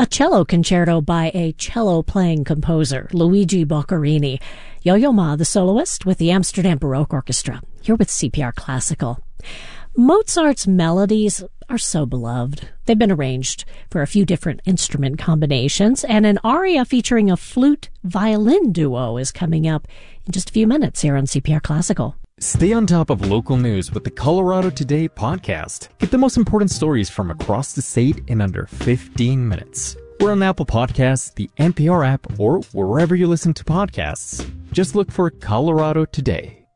cello concerto by a cello-playing composer, Luigi Boccherini. Yo-Yo Ma, the soloist, with the Amsterdam Baroque Orchestra. You're with CPR Classical. Mozart's melodies are so beloved. They've been arranged for a few different instrument combinations, and an aria featuring a flute-violin duo is coming up in just a few minutes here on CPR Classical. Stay on top of local news with the Colorado Today podcast. Get the most important stories from across the state in under 15 minutes. We're on Apple Podcasts, the NPR app, or wherever you listen to podcasts. Just look for Colorado Today.